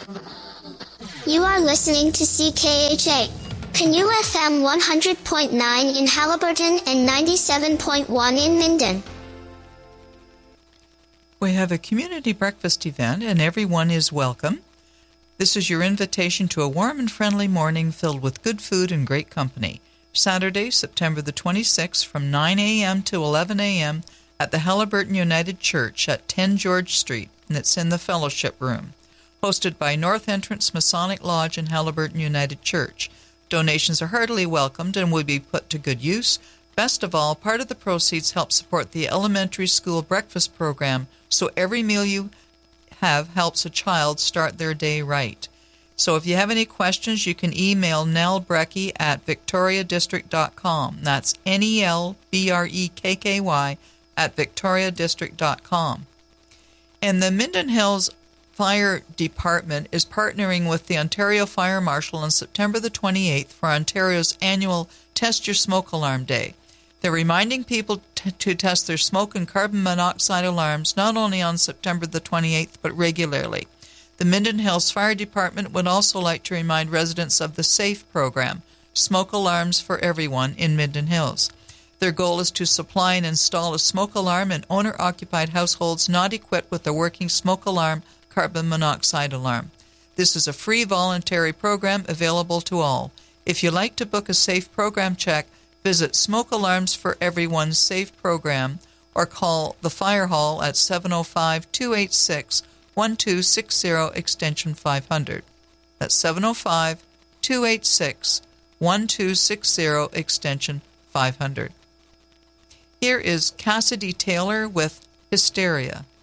You are listening to CKHA, Canoe FM 100.9 in Haliburton and 97.1 in Minden. We have a community breakfast event, and everyone is welcome. This is your invitation to a warm and friendly morning filled with good food and great company. Saturday, September the 26th, from 9 a.m. to 11 a.m. at the Haliburton United Church at 10 George Street, and it's in the Fellowship Room. Hosted by North Entrance Masonic Lodge and Haliburton United Church. Donations are heartily welcomed and will be put to good use. Best of all, part of the proceeds help support the elementary school breakfast program, so every meal you have helps a child start their day right. So if you have any questions, you can email Nell Brecky at victoriadistrict.com. That's NELBREKKY at victoriadistrict.com. And the Minden Hills Fire Department is partnering with the Ontario Fire Marshal on September the 28th for Ontario's annual Test Your Smoke Alarm Day. They're reminding people to test their smoke and carbon monoxide alarms not only on September the 28th, but regularly. The Minden Hills Fire Department would also like to remind residents of the SAFE program, Smoke Alarms for Everyone in Minden Hills. Their goal is to supply and install a smoke alarm in owner-occupied households not equipped with a working smoke alarm carbon monoxide alarm. This is a free voluntary program available to all. If you'd like to book a SAFE program check, visit Smoke Alarms for Everyone's SAFE program or call the Fire Hall at 705-286-1260 extension 500. That's 705-286-1260 extension 500. Here is Cassidy Taylor with Hysteria.